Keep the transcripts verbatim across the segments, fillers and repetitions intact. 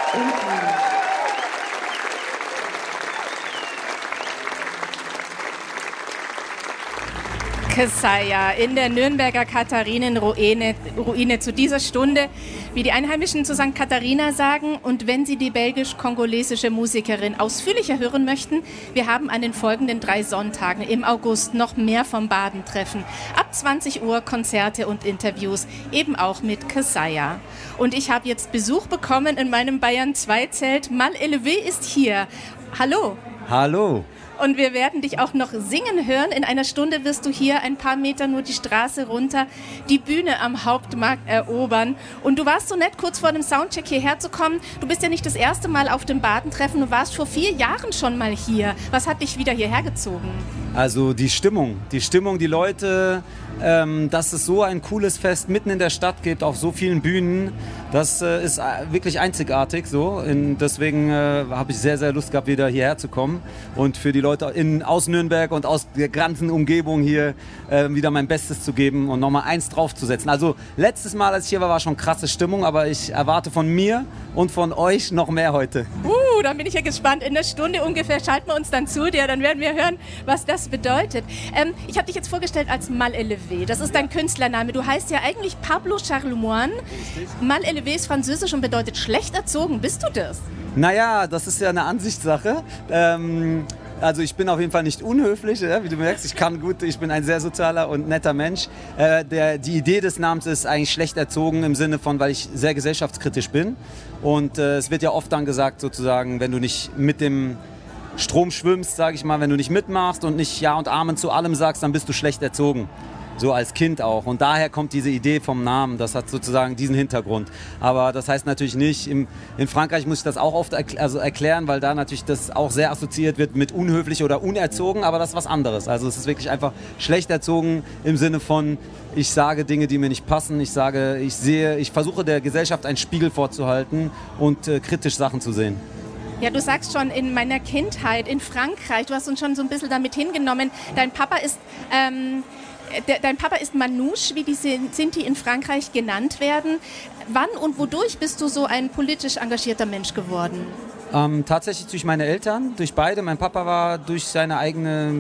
Kassaya in der Nürnberger Katharinenruine Ruine zu dieser Stunde, wie die Einheimischen zu Sankt Katharina sagen. Und wenn Sie die belgisch-kongolesische Musikerin ausführlicher hören möchten, wir haben an den folgenden drei Sonntagen im August noch mehr vom Badentreffen. Ab zwanzig Uhr Konzerte und Interviews, eben auch mit Kassaya. Und ich habe jetzt Besuch bekommen in meinem Bayern zwei Zelt. Mal Élevé ist hier. Hallo. Hallo. Und wir werden dich auch noch singen hören. In einer Stunde wirst du hier ein paar Meter nur die Straße runter die Bühne am Hauptmarkt erobern. Und du warst so nett, kurz vor dem Soundcheck hierher zu kommen. Du bist ja nicht das erste Mal auf dem Badentreffen. Du warst vor vier Jahren schon mal hier. Was hat dich wieder hierher gezogen? Also die Stimmung, die Stimmung, die Leute, ähm, dass es so ein cooles Fest mitten in der Stadt gibt, auf so vielen Bühnen, das äh, ist wirklich einzigartig so. Und deswegen äh, habe ich sehr, sehr Lust gehabt, wieder hierher zu kommen und für die Leute in, aus Nürnberg und aus der ganzen Umgebung hier äh, wieder mein Bestes zu geben und nochmal eins draufzusetzen. Also letztes Mal, als ich hier war, war schon krasse Stimmung, aber ich erwarte von mir und von euch noch mehr heute. Uh, dann bin ich ja gespannt. In einer Stunde ungefähr schalten wir uns dann zu dir, dann werden wir hören, was das bedeutet. Ähm, ich habe dich jetzt vorgestellt als Mal Élevé. Das ist dein Künstlername. Du heißt ja eigentlich Pablo Charlemagne. Mal Élevé ist französisch und bedeutet schlecht erzogen. Bist du das? Naja, das ist ja eine Ansichtssache. Ähm, also ich bin auf jeden Fall nicht unhöflich, ja, wie du merkst. Ich kann gut, ich bin ein sehr sozialer und netter Mensch. Äh, der, die Idee des Namens ist eigentlich schlecht erzogen im Sinne von, weil ich sehr gesellschaftskritisch bin. Und äh, es wird ja oft dann gesagt, sozusagen, wenn du nicht mit dem Strom schwimmst, sage ich mal, wenn du nicht mitmachst und nicht Ja und Amen zu allem sagst, dann bist du schlecht erzogen. So als Kind auch. Und daher kommt diese Idee vom Namen. Das hat sozusagen diesen Hintergrund. Aber das heißt natürlich nicht, im, in Frankreich muss ich das auch oft erkl- also erklären, weil da natürlich das auch sehr assoziiert wird mit unhöflich oder unerzogen, aber das ist was anderes. Also es ist wirklich einfach schlecht erzogen im Sinne von, ich sage Dinge, die mir nicht passen. Ich sage, ich sehe, ich versuche der Gesellschaft einen Spiegel vorzuhalten und äh, kritisch Sachen zu sehen. Ja, du sagst schon, in meiner Kindheit in Frankreich, du hast uns schon so ein bisschen damit hingenommen, dein Papa ist... Ähm De, dein Papa ist Manouche, wie die Sinti in Frankreich genannt werden. Wann und wodurch bist du so ein politisch engagierter Mensch geworden? Ähm, tatsächlich durch meine Eltern, durch beide. Mein Papa war durch seine eigene,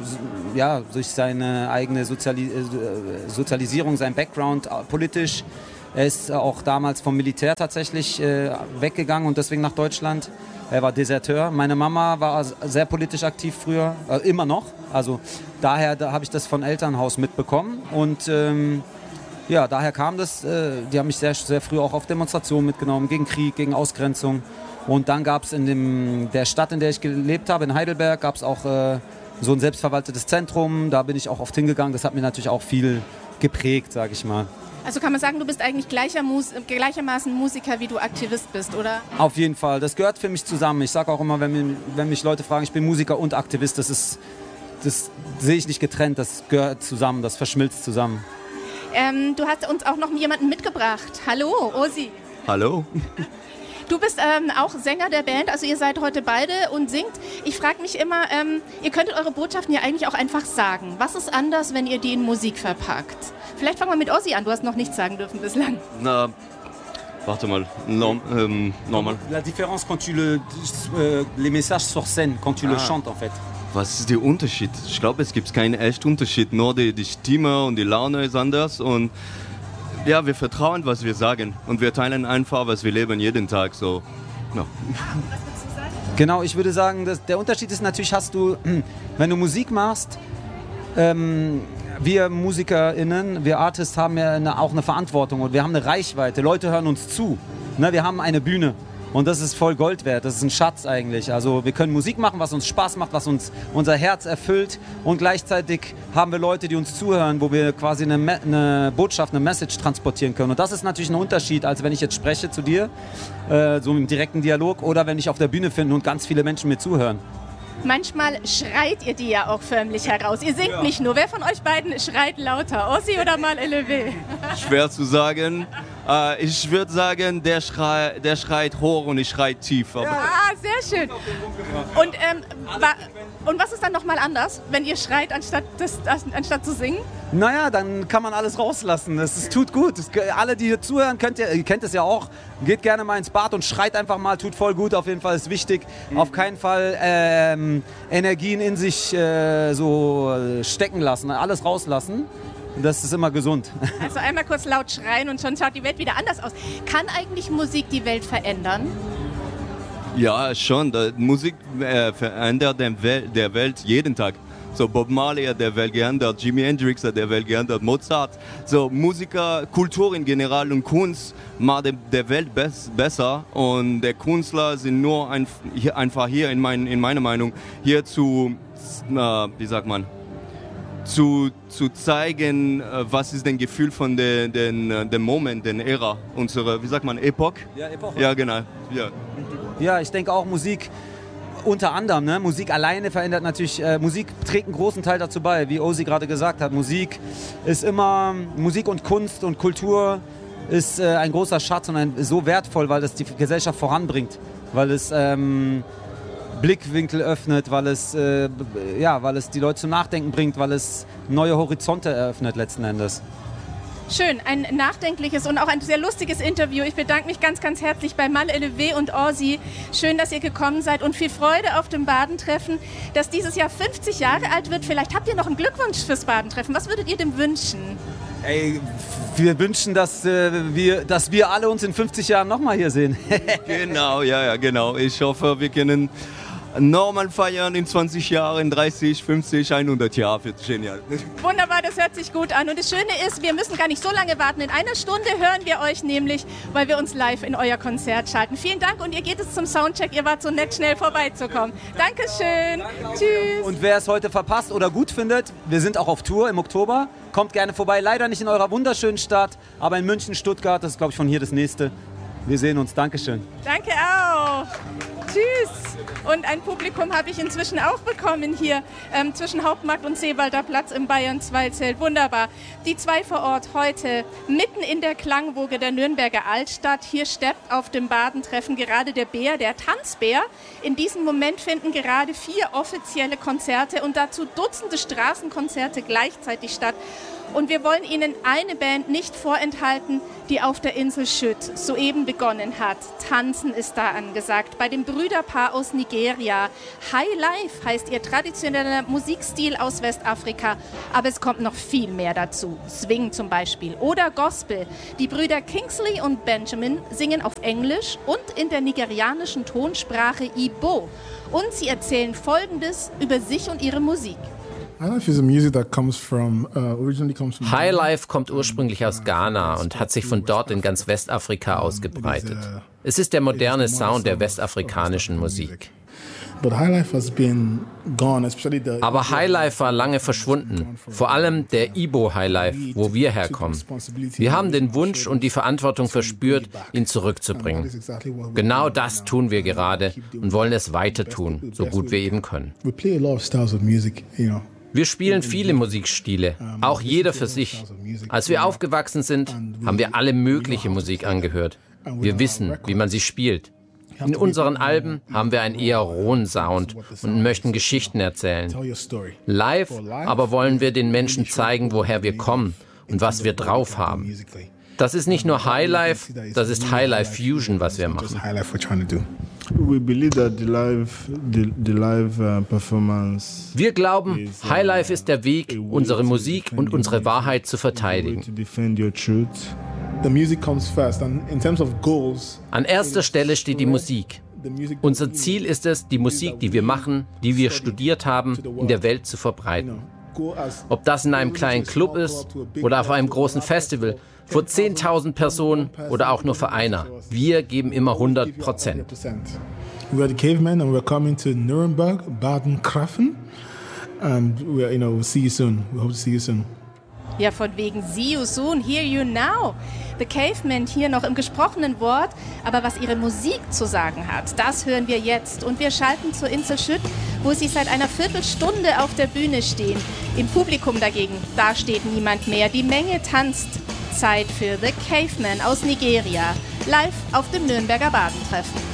ja, durch seine eigene Soziali- äh, Sozialisierung, sein Background äh, politisch. Er ist auch damals vom Militär tatsächlich äh, weggegangen und deswegen nach Deutschland. Er war Deserteur. Meine Mama war sehr politisch aktiv früher, äh, immer noch. Also daher da habe ich das von Elternhaus mitbekommen. Und ähm, ja, daher kam das. Äh, die haben mich sehr, sehr früh auch auf Demonstrationen mitgenommen, gegen Krieg, gegen Ausgrenzung. Und dann gab es in dem, der Stadt, in der ich gelebt habe, in Heidelberg, gab es auch äh, so ein selbstverwaltetes Zentrum. Da bin ich auch oft hingegangen. Das hat mir natürlich auch viel geprägt, sage ich mal. Also kann man sagen, du bist eigentlich gleicher Mus- gleichermaßen Musiker, wie du Aktivist bist, oder? Auf jeden Fall. Das gehört für mich zusammen. Ich sage auch immer, wenn mich, wenn mich Leute fragen, ich bin Musiker und Aktivist, das ist, das sehe ich nicht getrennt. Das gehört zusammen, das verschmilzt zusammen. Ähm, du hast uns auch noch jemanden mitgebracht. Hallo, Osi. Hallo. Du bist ähm, auch Sänger der Band, also ihr seid heute beide und singt. Ich frage mich immer, ähm, ihr könntet eure Botschaften ja eigentlich auch einfach sagen. Was ist anders, wenn ihr die in Musik verpackt? Vielleicht fangen wir mit Ozzy an, du hast noch nichts sagen dürfen bislang. Na, warte mal, Norm, ähm, normal. La différence quand tu le, euh, les messages sur scène, quand tu ah. le chantes en fait. Was ist der Unterschied? Ich glaube, es gibt keinen echten Unterschied, nur die, die Stimme und die Laune ist anders und ja, wir vertrauen, was wir sagen und wir teilen einfach, was wir leben jeden Tag. So. Ja. Genau, ich würde sagen, dass der Unterschied ist natürlich, hast du, wenn du Musik machst, ähm, wir MusikerInnen, wir Artists haben ja eine, auch eine Verantwortung und wir haben eine Reichweite. Leute hören uns zu. Ne, wir haben eine Bühne und das ist voll Gold wert. Das ist ein Schatz eigentlich. Also wir können Musik machen, was uns Spaß macht, was uns unser Herz erfüllt und gleichzeitig haben wir Leute, die uns zuhören, wo wir quasi eine, Me- eine Botschaft, eine Message transportieren können. Und das ist natürlich ein Unterschied, als wenn ich jetzt spreche zu dir, äh, so im direkten Dialog oder wenn ich auf der Bühne bin und ganz viele Menschen mir zuhören. Manchmal schreit ihr die ja auch förmlich heraus. Ihr singt ja nicht nur. Wer von euch beiden schreit lauter? Ozzy oder Mal Élevé? Schwer zu sagen. Äh, ich würde sagen, der, Schrei, der schreit hoch und ich schrei tief. Aber ja, sehr schön. Und ähm, wa- Und was ist dann nochmal anders, wenn ihr schreit, anstatt, das, anstatt zu singen? Naja, dann kann man alles rauslassen. Es, es tut gut. Es, alle, die hier zuhören, könnt ihr, ihr kennt es ja auch, geht gerne mal ins Bad und schreit einfach mal, tut voll gut. Auf jeden Fall ist wichtig. Mhm. Auf keinen Fall ähm, Energien in sich äh, so stecken lassen, alles rauslassen. Das ist immer gesund. Also einmal kurz laut schreien und schon schaut die Welt wieder anders aus. Kann eigentlich Musik die Welt verändern? Ja, schon. Die Musik äh, verändert der Welt, der Welt jeden Tag. So Bob Marley hat der Welt geändert, Jimi Hendrix hat der Welt geändert, Mozart. So Musiker, Kultur in general und Kunst macht der Welt bes- besser. Und der Künstler sind nur ein, hier, einfach hier in, mein, in meiner Meinung hier zu, äh, wie sagt man, zu, zu zeigen, äh, was ist das Gefühl von der, den, dem Moment, der Ära, unsere, wie sagt man, Epoche? Ja, Epoche. Ja, genau. Ja. Ja, ich denke auch Musik unter anderem, ne? Musik alleine verändert natürlich, äh, Musik trägt einen großen Teil dazu bei, wie Ozzy gerade gesagt hat. Musik ist immer, Musik und Kunst und Kultur ist äh, ein großer Schatz und ein, so wertvoll, weil es die Gesellschaft voranbringt, weil es ähm, Blickwinkel öffnet, weil es, äh, ja, weil es die Leute zum Nachdenken bringt, weil es neue Horizonte eröffnet letzten Endes. Schön, ein nachdenkliches und auch ein sehr lustiges Interview. Ich bedanke mich ganz, ganz herzlich bei Mal Elevé und Ozzy. Schön, dass ihr gekommen seid und viel Freude auf dem Badentreffen, das dieses Jahr fünfzig Jahre alt wird. Vielleicht habt ihr noch einen Glückwunsch fürs Badentreffen. Was würdet ihr dem wünschen? Ey, wir wünschen, dass, äh, wir, dass wir alle uns in fünfzig Jahren nochmal hier sehen. Genau, ja, ja, genau. Ich hoffe, wir können normal feiern in zwanzig Jahren, dreißig, fünfzig, hundert Jahren. Wird genial. Wunderbar, das hört sich gut an. Und das Schöne ist, wir müssen gar nicht so lange warten. In einer Stunde hören wir euch nämlich, weil wir uns live in euer Konzert schalten. Vielen Dank und ihr geht jetzt zum Soundcheck. Ihr wart so nett, schnell vorbeizukommen. Dankeschön. Danke. Tschüss. Und wer es heute verpasst oder gut findet, wir sind auch auf Tour im Oktober. Kommt gerne vorbei. Leider nicht in eurer wunderschönen Stadt, aber in München, Stuttgart. Das ist, glaube ich, von hier das nächste. Wir sehen uns. Dankeschön. Danke auch. Tschüss. Und ein Publikum habe ich inzwischen auch bekommen hier ähm, zwischen Hauptmarkt und Seewalder Platz im Bayern zwei Zelt. Wunderbar. Die zwei vor Ort heute mitten in der Klangwoge der Nürnberger Altstadt. Hier steppt auf dem Badentreffen gerade der Bär, der Tanzbär. In diesem Moment finden gerade vier offizielle Konzerte und dazu Dutzende Straßenkonzerte gleichzeitig statt. Und wir wollen Ihnen eine Band nicht vorenthalten, die auf der Insel Schütt soeben begonnen hat. Tanzen ist da angesagt. Bei dem Brüderpaar aus Nigeria. High Life heißt ihr traditioneller Musikstil aus Westafrika. Aber es kommt noch viel mehr dazu. Swing zum Beispiel oder Gospel. Die Brüder Kingsley und Benjamin singen auf Englisch und in der nigerianischen Tonsprache Igbo. Und sie erzählen Folgendes über sich und ihre Musik. Highlife kommt ursprünglich aus Ghana und hat sich von dort in ganz Westafrika ausgebreitet. Es ist der moderne Sound der westafrikanischen Musik. Aber Highlife war lange verschwunden, vor allem der Igbo Highlife, wo wir herkommen. Wir haben den Wunsch und die Verantwortung verspürt, ihn zurückzubringen. Genau das tun wir gerade und wollen es weiter tun, so gut wir eben können. Wir spielen viele Musikstile, auch jeder für sich. Als wir aufgewachsen sind, haben wir alle mögliche Musik angehört. Wir wissen, wie man sie spielt. In unseren Alben haben wir einen eher rohen Sound und möchten Geschichten erzählen. Live aber wollen wir den Menschen zeigen, woher wir kommen und was wir drauf haben. Das ist nicht nur Highlife, das ist Highlife Fusion, was wir machen. Wir glauben, Highlife ist der Weg, unsere Musik und unsere Wahrheit zu verteidigen. An erster Stelle steht die Musik. Unser Ziel ist es, die Musik, die wir machen, die wir studiert haben, in der Welt zu verbreiten. Ob das in einem kleinen Club ist oder auf einem großen Festival, vor zehntausend Personen oder auch nur für einer. Wir geben immer hundert Prozent. We are the Cavemen and we're coming to Nuremberg, Badentreffen. And we are, you know, we'll see you soon. We hope to see you soon. Ja, von wegen see you soon, hear you now. The Cavemen hier noch im gesprochenen Wort, aber was ihre Musik zu sagen hat, das hören wir jetzt. Und wir schalten zur Insel Schütt, wo sie seit einer Viertelstunde auf der Bühne stehen. Im Publikum dagegen, da steht niemand mehr. Die Menge tanzt. Zeit für The Cavemen aus Nigeria, live auf dem Nürnberger Badentreffen.